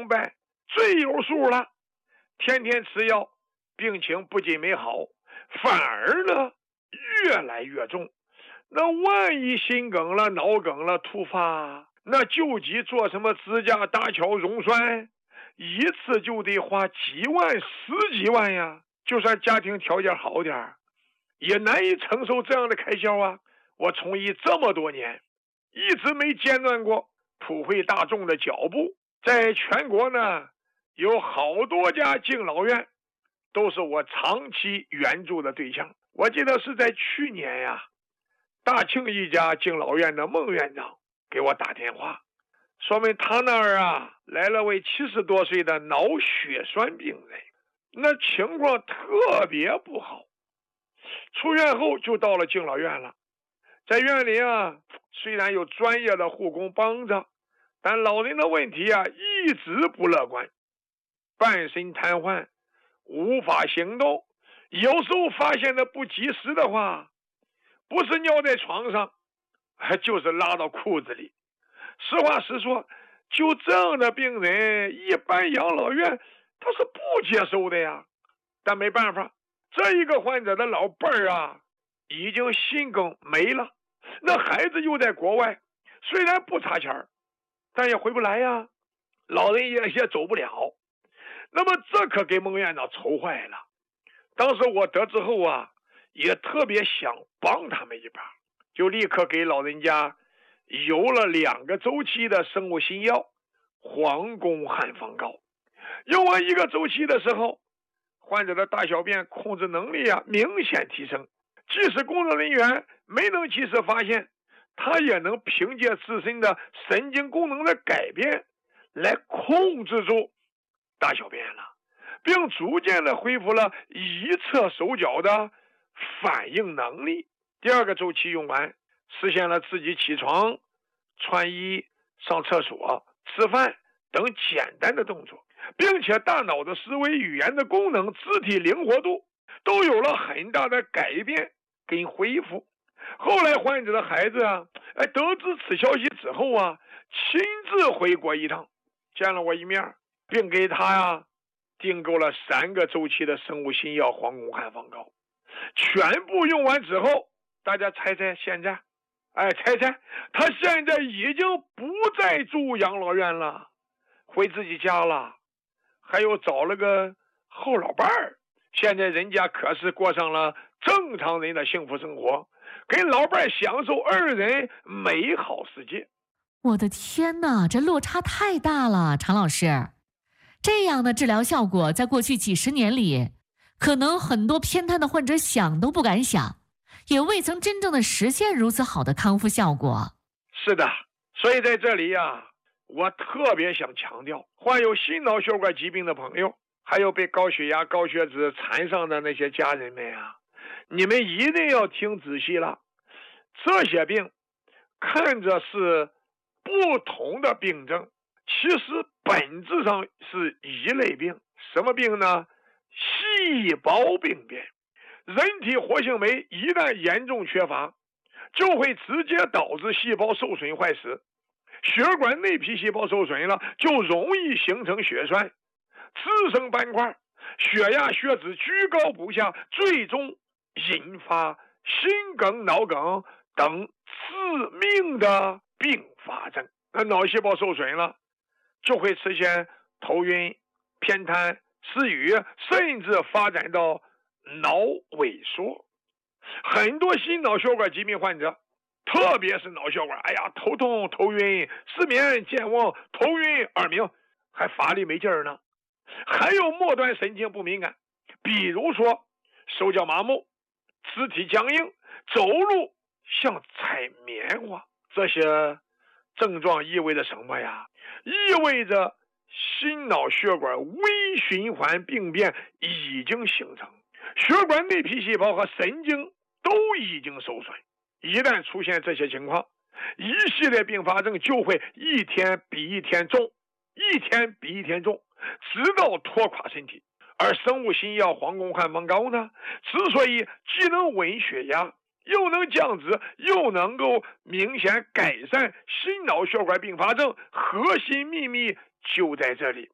明白，最有数了。天天吃药，病情不仅没好，反而呢越来越重。那万一心梗了、脑梗了突发，那救急做什么支架、搭桥、溶栓，一次就得花几万、十几万呀。就算家庭条件好点，也难以承受这样的开销啊。我从医这么多年，一直没间断过普惠大众的脚步。在全国呢，有好多家敬老院，都是我长期援助的对象。我记得是在去年呀，大庆一家敬老院的孟院长给我打电话，说明他那儿啊来了位70多岁的脑血栓病人，那情况特别不好。出院后就到了敬老院了，在院里啊，虽然有专业的护工帮着，但老人的问题啊一直不乐观，半身瘫痪，无法行动，有时候发现的不及时的话，不是尿在床上，就是拉到裤子里。实话实说，就这样的病人，一般养老院他是不接受的呀。但没办法，这一个患者的老伴儿啊，已经心梗没了，那孩子又在国外，虽然不差钱，但也回不来呀，老人也走不了。那么这可给孟院长愁坏了。当时我得知后啊，也特别想帮他们一把，就立刻给老人家邮了2个周期的生物新药黄宫汉方膏。用完1个周期的时候，患者的大小便控制能力啊明显提升，即使工作人员没能及时发现，他也能凭借自身的神经功能的改变来控制住大小便了，并逐渐的恢复了一侧手脚的反应能力。第2个周期用完，实现了自己起床、穿衣、上厕所、吃饭等简单的动作，并且大脑的思维、语言的功能、肢体灵活度都有了很大的改变跟恢复。后来患者的孩子啊，得知此消息之后啊，亲自回国一趟，见了我一面，并给他呀订购了3个周期的生物新药黄宫汉方膏。全部用完之后，大家猜猜现在？猜猜，他现在已经不再住养老院了，回自己家了，还有找了个后老伴儿。现在人家可是过上了正常人的幸福生活，跟老伴儿享受2人美好世界。 我的天哪，这落差太大了，常老师。这样的治疗效果在过去几10年里，可能很多偏瘫的患者想都不敢想，也未曾真正的实现如此好的康复效果。 是的，所以在这里呀，我特别想强调，患有心脑血管疾病的朋友，还有被高血压、高血脂缠上的那些家人们啊，你们一定要听仔细了。这些病看着是不同的病症，其实本质上是一类病。什么病呢？细胞病变。人体活性酶一旦严重缺乏，就会直接导致细胞受损坏死。血管内皮细胞受损了，就容易形成血栓，滋生斑块，血压血脂居高不下，最终引发心梗、脑梗等致命的并发症。那脑细胞受损了，就会出现头晕、偏瘫、失语，甚至发展到脑萎缩。很多心脑血管疾病患者，特别是脑血管，头痛、头晕、失眠、健忘、头晕、耳鸣，还乏力没劲儿呢。还有末端神经不敏感，比如说手脚麻木、肢体僵硬、走路像踩棉花。这些症状意味着什么呀？意味着心脑血管微循环病变已经形成，血管内皮细胞和神经都已经受损。一旦出现这些情况，一系列并发症就会一天比一天重，一天比一天重，直到拖垮身体。而生物新药黄宫汉方膏呢，之所以既能稳血压，又能降脂，又能够明显改善心脑血管并发症，核心秘密就在这里。